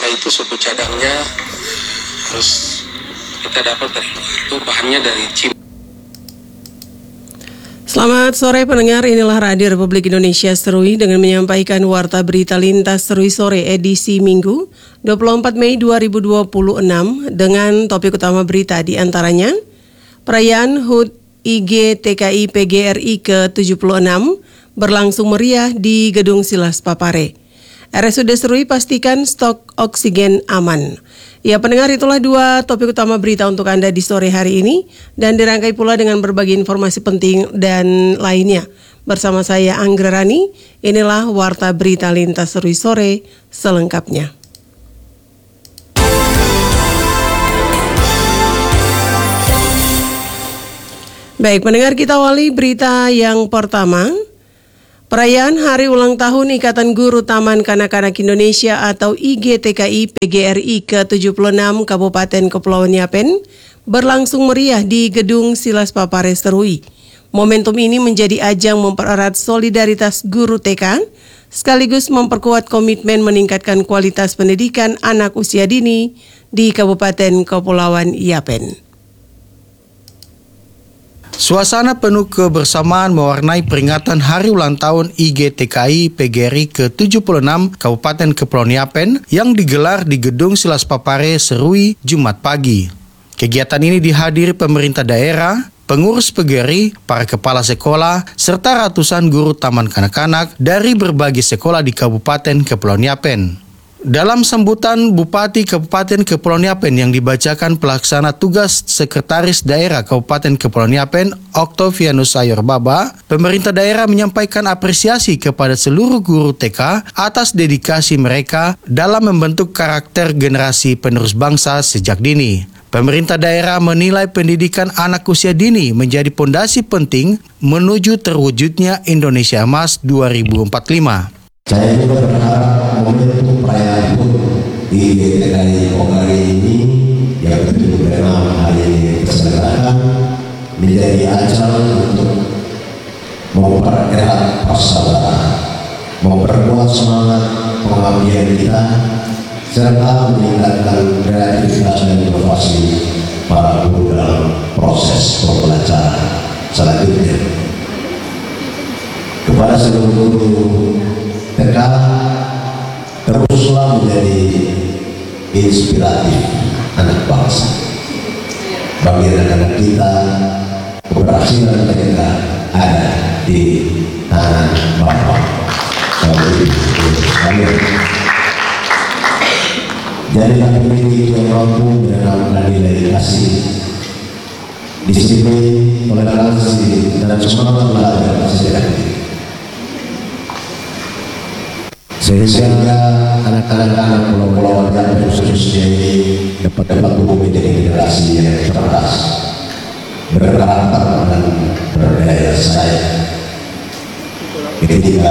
itu suku cadangnya harus kita dapat dari luar. Itu bahannya dari Cina. Selamat sore pendengar, inilah Radio Republik Indonesia Serui dengan menyampaikan Warta Berita Lintas Serui Sore edisi Minggu 24 Mei 2026 dengan topik utama berita diantaranya perayaan HUT IG TKI PGRI ke-76 berlangsung meriah di Gedung Silas Papare. RSUD Serui pastikan stok oksigen aman. Ya pendengar, itulah dua topik utama berita untuk Anda di sore hari ini dan dirangkai pula dengan berbagai informasi penting dan lainnya. Bersama saya Anggra Rani, inilah Warta Berita Lintas Serui Sore selengkapnya. Baik pendengar, kita awali berita yang pertama. Perayaan Hari Ulang Tahun Ikatan Guru Taman Kanak-Kanak Indonesia atau IGTKI PGRI ke-76 Kabupaten Kepulauan Yapen berlangsung meriah di Gedung Silas Papare Serui. Momentum ini menjadi ajang mempererat solidaritas guru TK sekaligus memperkuat komitmen meningkatkan kualitas pendidikan anak usia dini di Kabupaten Kepulauan Yapen. Suasana penuh kebersamaan mewarnai peringatan Hari Ulang Tahun IGTKI PGRI ke-76 Kabupaten Kepulauan Yapen yang digelar di Gedung Silas Papare Serui Jumat pagi. Kegiatan ini dihadiri pemerintah daerah, pengurus PGRI, para kepala sekolah, serta ratusan guru taman kanak-kanak dari berbagai sekolah di Kabupaten Kepulauan Yapen. Dalam sambutan Bupati Kabupaten Kepulauan Yapen yang dibacakan pelaksana tugas Sekretaris Daerah Kabupaten Kepulauan Yapen, Oktavianus Sayorbaba, pemerintah daerah menyampaikan apresiasi kepada seluruh guru TK atas dedikasi mereka dalam membentuk karakter generasi penerus bangsa sejak dini. Pemerintah daerah menilai pendidikan anak usia dini menjadi pondasi penting menuju terwujudnya Indonesia Emas 2045. Saya juga berharap momentum perayaan HUT di TKI PGRI ini yang betul memang hari keselamatan menjadi ajang untuk mempererat persaudaraan, memperkuat semangat pengabdian kita, serta meningkatkan kreativitas dan inovasi para guru dalam proses pembelajaran selanjutnya. Kepada seluruh guru TK, teruslah menjadi inspiratif anak bangsa. Bagi anak-anak kita, keberhasilan mereka ada di tangan Bapak. Jadilah pemimpin yang mampu menanamkan nilai kasih, disiplin, toleransi, dan semangat belajar sejak dini. Sehingga anak-anak pulau-pulau yang khususnya ini dapat tumbuh menjadi generasi yang cerdas, berkarakter dan berdaya saing ketika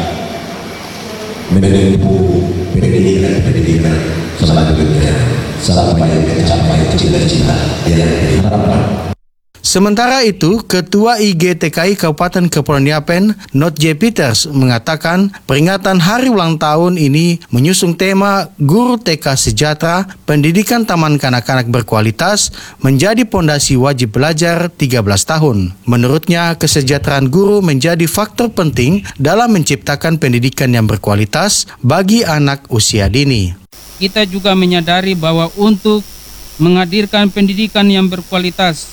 menempuh pendidikan selanjutnya sampai mencapai cita-cita yang diharapkan. Sementara itu, Ketua IGTKI Kabupaten Kepulauan Yapen, Not J. Peters, mengatakan peringatan Hari Ulang Tahun ini menyusung tema Guru TK Sejahtera, pendidikan taman kanak-kanak berkualitas, menjadi pondasi wajib belajar 13 tahun. Menurutnya, kesejahteraan guru menjadi faktor penting dalam menciptakan pendidikan yang berkualitas bagi anak usia dini. Kita juga menyadari bahwa untuk menghadirkan pendidikan yang berkualitas,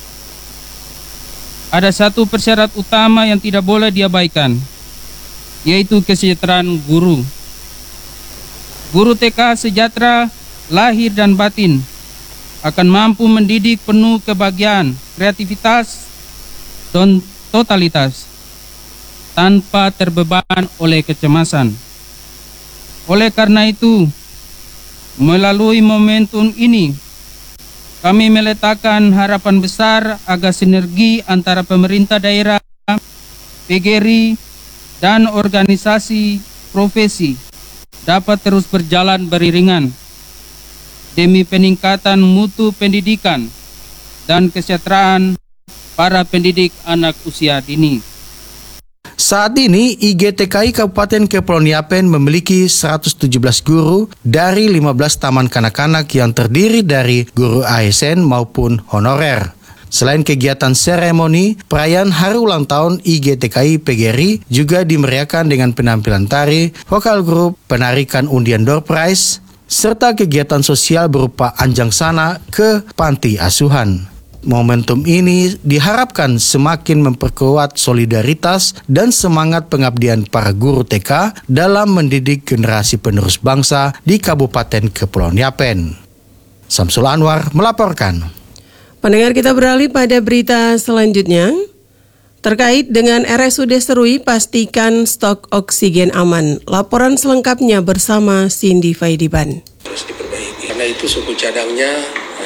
ada satu persyarat utama yang tidak boleh diabaikan, yaitu kesejahteraan guru. Guru TK sejahtera lahir dan batin akan mampu mendidik penuh kebahagiaan, kreativitas, dan totalitas tanpa terbeban oleh kecemasan. Oleh karena itu, melalui momentum ini, kami meletakkan harapan besar agar sinergi antara pemerintah daerah, PGRI, dan organisasi profesi dapat terus berjalan beriringan demi peningkatan mutu pendidikan dan kesejahteraan para pendidik anak usia dini. Saat ini IGTKI Kabupaten Kepulauan Yapen memiliki 117 guru dari 15 taman kanak-kanak yang terdiri dari guru ASN maupun honorer. Selain kegiatan seremoni, perayaan hari ulang tahun IGTKI PGRI juga dimeriahkan dengan penampilan tari, vokal grup, penarikan undian door prize, serta kegiatan sosial berupa anjang sana ke panti asuhan. Momentum ini diharapkan semakin memperkuat solidaritas dan semangat pengabdian para guru TK dalam mendidik generasi penerus bangsa di Kabupaten Kepulauan Yapen. Samsul Anwar melaporkan. Pendengar, kita beralih pada berita selanjutnya. Terkait dengan RSUD Serui, pastikan stok oksigen aman. Laporan selengkapnya bersama Cindy Faidiban. Harus diperbaiki. Karena itu suku cadangnya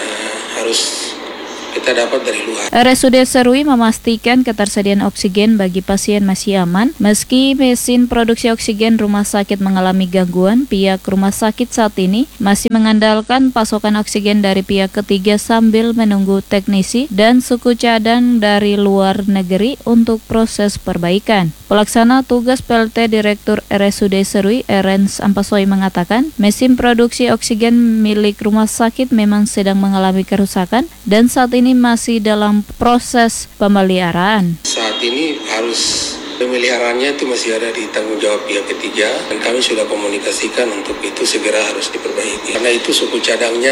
harus kita dapat dari luar. RSUD Serui memastikan ketersediaan oksigen bagi pasien masih aman. Meski mesin produksi oksigen rumah sakit mengalami gangguan, pihak rumah sakit saat ini masih mengandalkan pasokan oksigen dari pihak ketiga sambil menunggu teknisi dan suku cadang dari luar negeri untuk proses perbaikan. Pelaksana tugas PLT Direktur RSUD Serui, Erens Ampasoi mengatakan, mesin produksi oksigen milik rumah sakit memang sedang mengalami kerusakan dan saat ini masih dalam proses pemeliharaan. Saat ini harus pemeliharaannya itu masih ada di tanggung jawab pihak ketiga dan kami sudah komunikasikan untuk itu segera harus diperbaiki. Karena itu suku cadangnya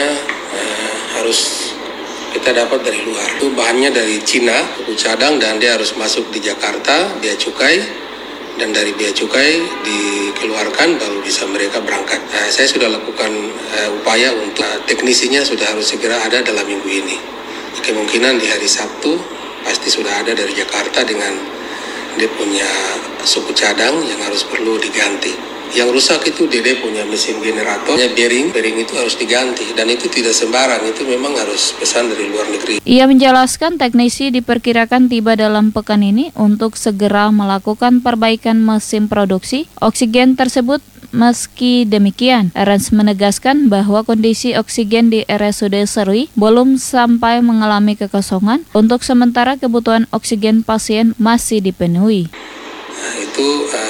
harus kita dapat dari luar. Itu bahannya dari Cina, suku cadang, dan dia harus masuk di Jakarta, bea cukai, dan dari bea cukai dikeluarkan baru bisa mereka berangkat. Saya sudah lakukan upaya untuk teknisinya sudah harus segera ada dalam minggu ini. Kemungkinan di hari Sabtu pasti sudah ada dari Jakarta dengan dia punya suku cadang yang harus perlu diganti. Yang rusak itu dia punya mesin generatornya, bearing itu harus diganti dan itu tidak sembarang, itu memang harus pesan dari luar negeri. Ia menjelaskan teknisi diperkirakan tiba dalam pekan ini untuk segera melakukan perbaikan mesin produksi oksigen tersebut. Meski demikian, Erens menegaskan bahwa kondisi oksigen di RSUD Serui belum sampai mengalami kekosongan. Untuk sementara kebutuhan oksigen pasien masih dipenuhi. Itu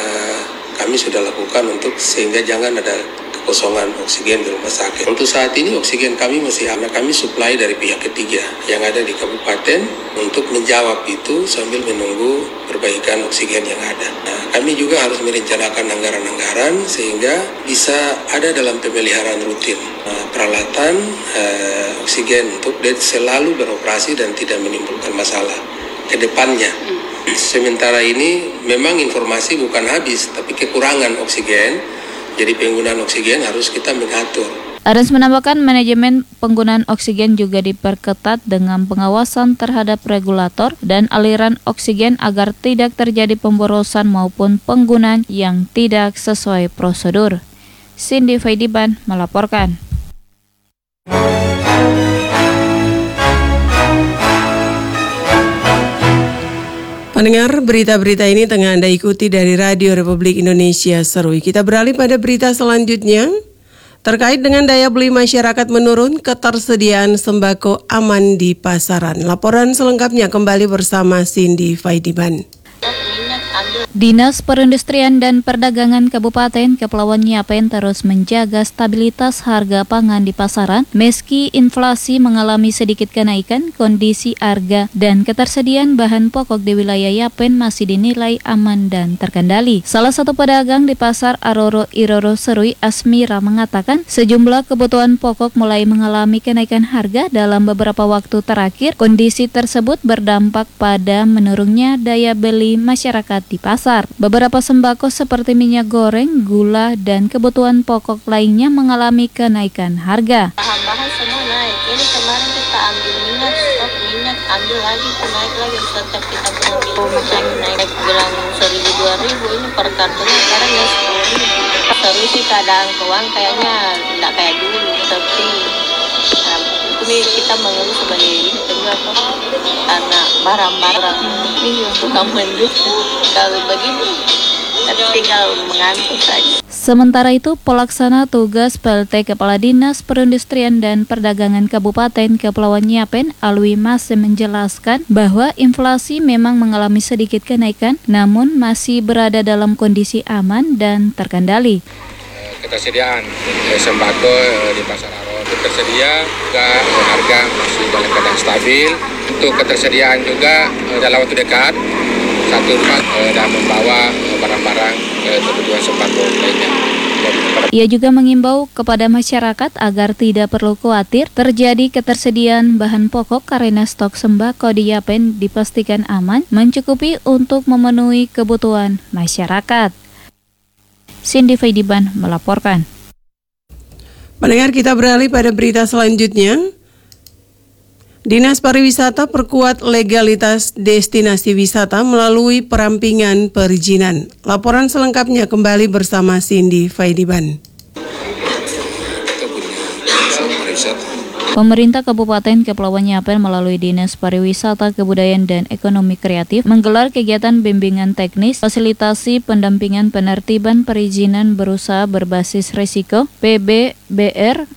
kami sudah lakukan untuk sehingga jangan ada kekosongan oksigen di rumah sakit. Untuk saat ini oksigen kami masih aman. Kami suplai dari pihak ketiga yang ada di kabupaten untuk menjawab itu sambil menunggu perbaikan oksigen yang ada. Nah, kami juga harus merencanakan anggaran-anggaran sehingga bisa ada dalam pemeliharaan rutin. Peralatan oksigen untuk selalu beroperasi dan tidak menimbulkan masalah ke depannya. Sementara ini memang informasi bukan habis, tapi kekurangan oksigen. Jadi penggunaan oksigen harus kita mengatur. Erens menambahkan manajemen penggunaan oksigen juga diperketat dengan pengawasan terhadap regulator dan aliran oksigen agar tidak terjadi pemborosan maupun penggunaan yang tidak sesuai prosedur. Cindy Faidiban melaporkan. Pendengar, berita-berita ini tengah Anda ikuti dari Radio Republik Indonesia Serui. Kita beralih pada berita selanjutnya. Terkait dengan daya beli masyarakat menurun, ketersediaan sembako aman di pasaran. Laporan selengkapnya kembali bersama Cindy Faidiban. Dinas Perindustrian dan Perdagangan Kabupaten Kepulauan Yapen terus menjaga stabilitas harga pangan di pasaran meski inflasi mengalami sedikit kenaikan. Kondisi harga dan ketersediaan bahan pokok di wilayah Yapen masih dinilai aman dan terkendali. Salah satu pedagang di pasar Aroro Iroro Serui, Asmira, mengatakan sejumlah kebutuhan pokok mulai mengalami kenaikan harga dalam beberapa waktu terakhir. Kondisi tersebut berdampak pada menurunnya daya beli masyarakat di pasar. Beberapa sembako seperti minyak goreng, gula, dan kebutuhan pokok lainnya mengalami kenaikan harga. Bahan-bahan semua naik. Ini kemarin kita ambil minyak, stok minyak, ambil lagi, naik lagi. Setiap kita ambil misalnya naik bilang 1.000-2.000, ini per kartonnya sekarang ya 10.000. Terus sih keadaan keuangan kayaknya tidak kayak dulu, tapi ini kita mengeluh sebagai ini juga karena barang-barang ini untuk menjual. Kalau begini tinggal mengantuk saja. Sementara itu, pelaksana tugas PLT Kepala Dinas Perindustrian dan Perdagangan Kabupaten Kepulauan Yapen, Alwi Masem, menjelaskan bahwa inflasi memang mengalami sedikit kenaikan, namun masih berada dalam kondisi aman dan terkendali. Ketersediaan sembako di Pasar Aron itu tersedia, juga harga masih dalam keadaan stabil. Untuk ketersediaan juga dalam waktu dekat, satu rumah dan membawa barang-barang kebutuhan sembako lainnya. Ia juga mengimbau kepada masyarakat agar tidak perlu khawatir terjadi ketersediaan bahan pokok karena stok sembako di Yapen dipastikan aman mencukupi untuk memenuhi kebutuhan masyarakat. Cindy Faidiban melaporkan. Pendengar, kita beralih pada berita selanjutnya. Dinas Pariwisata perkuat legalitas destinasi wisata melalui perampingan perizinan. Laporan selengkapnya kembali bersama Cindy Faidiban. Pemerintah Kabupaten Kepulauan Yapen melalui Dinas Pariwisata, Kebudayaan dan Ekonomi Kreatif menggelar kegiatan bimbingan teknis, fasilitasi pendampingan penertiban perizinan berusaha berbasis risiko (PBBR)